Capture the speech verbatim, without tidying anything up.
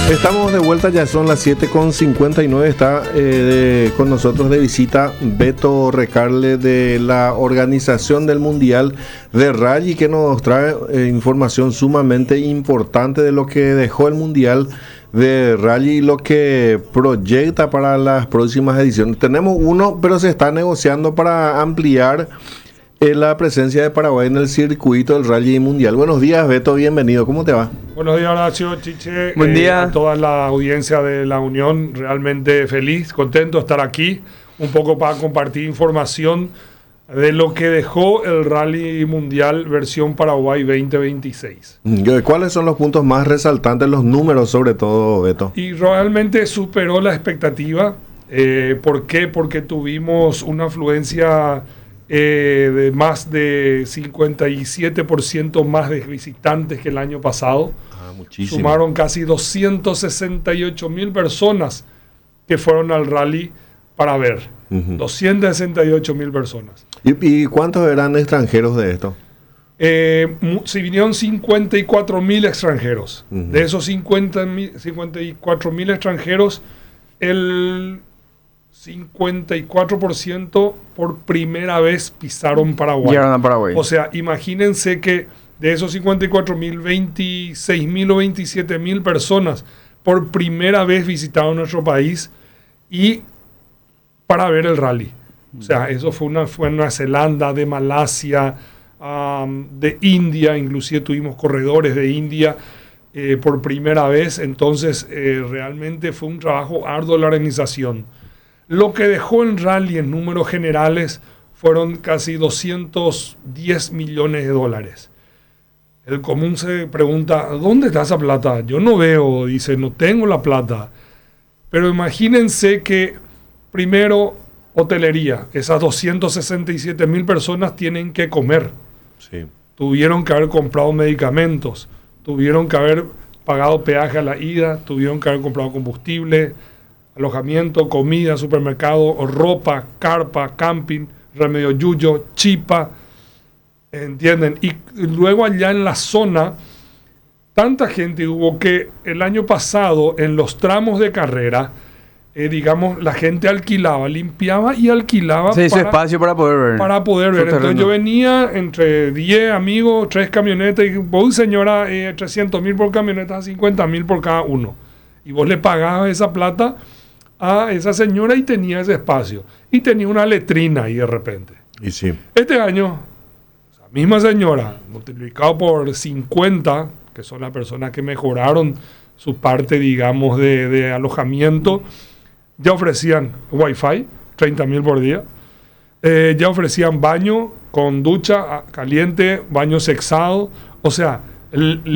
Estamos de vuelta, ya son las siete con cincuenta y nueve. Está eh, de, con nosotros de visita Beto Recarle de la organización del Mundial de Rally, que nos trae eh, información sumamente importante de lo que dejó el Mundial de Rally y lo que proyecta para las próximas ediciones. Tenemos uno, pero se está negociando para ampliar eh, la presencia de Paraguay en el circuito del Rally Mundial. Buenos días, Beto, bienvenido. ¿Cómo te va? Buenos días, Horacio, Chiche. Buen día. Eh, a toda la audiencia de la Unión, realmente feliz, contento de estar aquí, un poco para compartir información de lo que dejó el Rally Mundial versión Paraguay veinte veintiséis. ¿Cuáles son los puntos más resaltantes, los números sobre todo, Beto? Y realmente superó la expectativa. Eh, ¿Por qué? Porque tuvimos una afluencia eh, de más de cincuenta y siete por ciento más de visitantes que el año pasado. Ah, muchísimo. Sumaron casi doscientas sesenta y ocho mil personas que fueron al rally para ver. Uh-huh. doscientas sesenta y ocho mil personas. ¿Y, ¿Y cuántos eran extranjeros de esto? Eh, si vinieron cincuenta y cuatro mil extranjeros. Uh-huh. De esos cincuenta, cincuenta y cuatro mil extranjeros, el cincuenta y cuatro por ciento por primera vez pisaron Paraguay. Llegaron a Paraguay. O sea, imagínense que de esos cincuenta y cuatro mil, veintiséis mil o veintisiete mil personas por primera vez visitaron nuestro país y para ver el rally. O sea, eso fue una fue en Nueva Zelanda, de Malasia, um, de India, inclusive tuvimos corredores de India eh, por primera vez. Entonces, eh, realmente fue un trabajo arduo la organización. Lo que dejó el rally en números generales fueron casi doscientos diez millones de dólares. El común se pregunta, ¿dónde está esa plata? Yo no veo, dice, no tengo la plata. Pero imagínense que primero, hotelería, esas doscientas sesenta y siete mil personas tienen que comer. Sí. Tuvieron que haber comprado medicamentos, tuvieron que haber pagado peaje a la ida, tuvieron que haber comprado combustible, alojamiento, comida, supermercado, ropa, carpa, camping, remedio yuyo, chipa, ¿entienden? Y luego allá en la zona, tanta gente hubo que el año pasado en los tramos de carrera, eh, digamos, la gente alquilaba, limpiaba y alquilaba. Se hizo espacio para poder ver. Para poder ver. Entonces yo venía entre diez amigos, tres camionetas, y vos, señora, eh, trescientos mil por camioneta, cincuenta mil por cada uno. Y vos le pagabas esa plata a esa señora y tenía ese espacio. Y tenía una letrina ahí de repente. Y sí. Este año, esa misma señora, multiplicado por cincuenta, que son las personas que mejoraron su parte, digamos, de, de alojamiento, ya ofrecían wifi, treinta mil por día. Eh, ya ofrecían baño con ducha caliente, baño sexado. O sea, el